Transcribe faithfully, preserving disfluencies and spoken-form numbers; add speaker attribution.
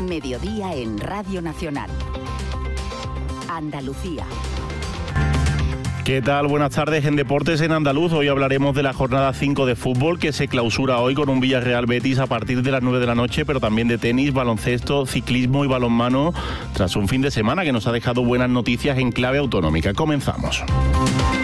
Speaker 1: Mediodía en Radio Nacional. Andalucía.
Speaker 2: ¿Qué tal? Buenas tardes en Deportes en Andaluz. Hoy hablaremos de la jornada cinco de fútbol que se clausura hoy con un Villarreal Betis a partir de las nueve de la noche, pero también de tenis, baloncesto, ciclismo y balonmano, tras un fin de semana que nos ha dejado buenas noticias en clave autonómica. Comenzamos.